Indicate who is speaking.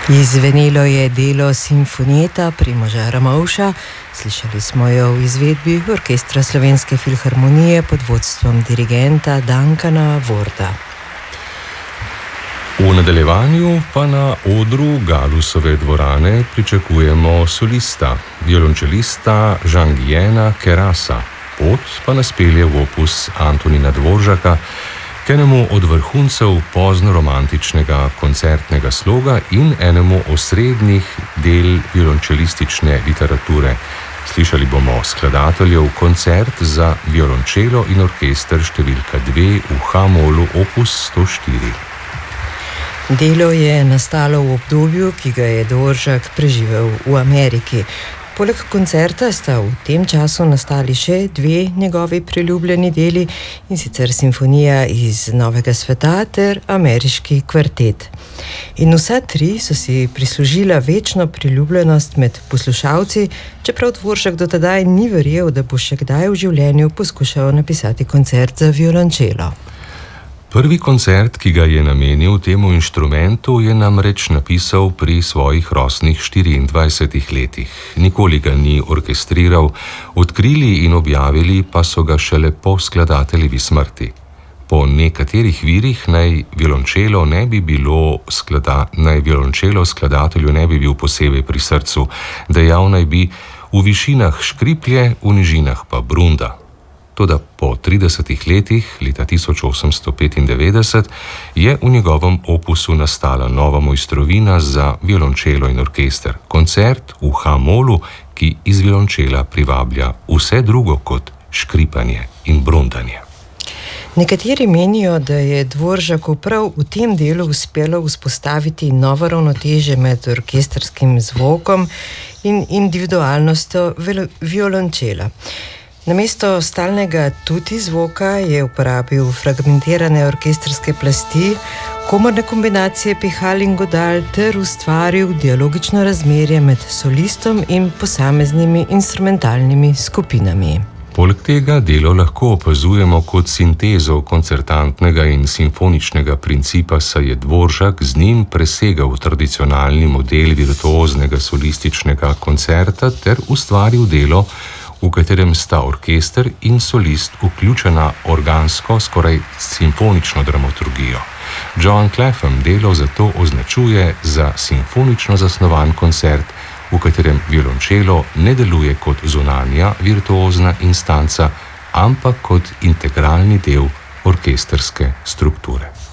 Speaker 1: Izvenelo je delo Sinfonieta Primoža Ramovša. Slišali smo jo v izvedbi Orkestra Slovenske filharmonije pod vodstvom dirigenta Dankana Vorda.
Speaker 2: V nadaljevanju pa na odru Galusove dvorane pričakujemo solista, violončelista Jean-Guillaina Querasa. Pot pa nas pelje v opus Antonina Dvoržaka, enemu od vrhuncev pozno-romantičnega koncertnega sloga in enemu osrednjih del violončelistične literature. Slišali bomo skladateljev koncert za violončelo in orkester številka 2 v H-molu opus 104.
Speaker 1: Delo je nastalo v obdobju, ki ga je Dvoržak preživel v Ameriki. Poleg koncerta sta v tem času nastali še dve njegovi priljubljeni deli, in sicer Simfonija iz Novega sveta ter Ameriški kvartet. In vsa tri so si prislužila večno priljubljenost med poslušalci, čeprav Dvoržak do tedaj ni verjel, da bo še kdaj v življenju poskušal napisati koncert za violončelo.
Speaker 2: Prvi koncert, ki ga je namenil temu inštrumentu, je namreč napisal pri svojih rosnih 24 letih. Nikoli ga ni orkestriral, odkrili in objavili pa so ga šele po skladateljevi smrti. Po nekaterih virih naj violončelo skladatelju ne bi bil posebej pri srcu, dejal naj bi v višinah škriplje, v nižinah pa brunda. Toda po 30 letih, leta 1895, je v njegovem opusu nastala nova mojstrovina za violončelo in orkester. Koncert v H-molu, ki iz violončela privablja vse drugo kot škripanje in brundanje.
Speaker 1: Nekateri menijo, da je Dvoržaku prav v tem delu uspelo vzpostaviti novo ravnotežje med orkestrskim zvokom in individualnostjo violončela. Namesto stalnega tuti zvoka je uporabil fragmentirane orkestrske plasti, komorne kombinacije pihal in godal ter ustvaril dialogično razmerje med solistom in posameznimi instrumentalnimi skupinami.
Speaker 2: Poleg tega delo lahko opazujemo kot sintezo koncertantnega in simfoničnega principa, saj je Dvoržak z njim presegal tradicionalni model virtuoznega solističnega koncerta ter ustvaril delo, v katerem sta orkester in solist vključena organsko, skoraj simfonično dramaturgijo. John Clefham delo zato označuje za simfonično zasnovan koncert, v katerem violončelo ne deluje kot zunanja virtuozna instanca, ampak kot integralni del orkestrske strukture.